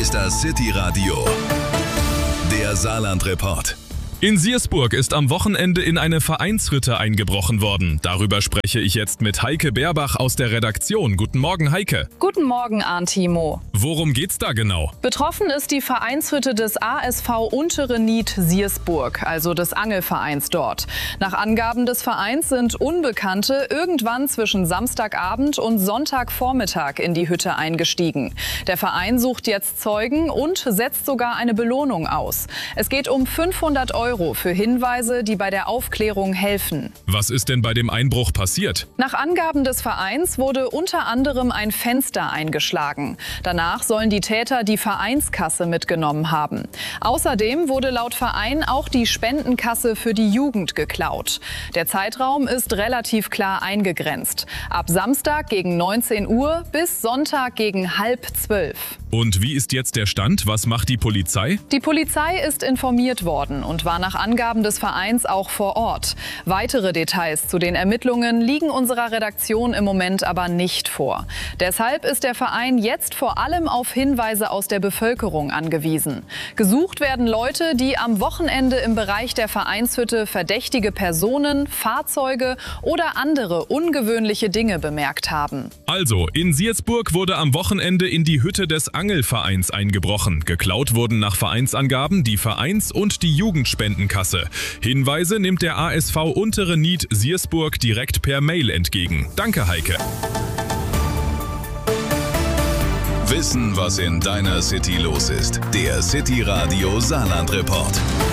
ist das City Radio, der Saarland-Report. In Siersburg ist am Wochenende in eine Vereinshütte eingebrochen worden. Darüber spreche ich jetzt mit Heike Berbach aus der Redaktion. Guten Morgen, Heike. Guten Morgen, Arntimo. Worum geht's da genau? Betroffen ist die Vereinshütte des ASV Untere Nied Siersburg, also des Angelvereins dort. Nach Angaben des Vereins sind Unbekannte irgendwann zwischen Samstagabend und Sonntagvormittag in die Hütte eingestiegen. Der Verein sucht jetzt Zeugen und setzt sogar eine Belohnung aus. Es geht um 500 € für Hinweise, die bei der Aufklärung helfen. Was ist denn bei dem Einbruch passiert? Nach Angaben des Vereins wurde unter anderem ein Fenster eingeschlagen. Danach sollen die Täter die Vereinskasse mitgenommen haben. Außerdem wurde laut Verein auch die Spendenkasse für die Jugend geklaut. Der Zeitraum ist relativ klar eingegrenzt. Ab Samstag gegen 19 Uhr bis Sonntag gegen 11:30. Und wie ist jetzt der Stand? Was macht die Polizei? Die Polizei ist informiert worden und war nach Angaben des Vereins auch vor Ort. Weitere Details zu den Ermittlungen liegen unserer Redaktion im Moment aber nicht vor. Deshalb ist der Verein jetzt vor allem auf Hinweise aus der Bevölkerung angewiesen. Gesucht werden Leute, die am Wochenende im Bereich der Vereinshütte verdächtige Personen, Fahrzeuge oder andere ungewöhnliche Dinge bemerkt haben. Also, in Siersburg wurde am Wochenende in die Hütte des Angelvereins eingebrochen. Geklaut wurden nach Vereinsangaben die Vereins- und die Jugendspendenkasse. Hinweise nimmt der ASV Untere Nied Siersburg direkt per Mail entgegen. Danke, Heike. Wissen, was in deiner City los ist. Der City Radio Saarland-Report.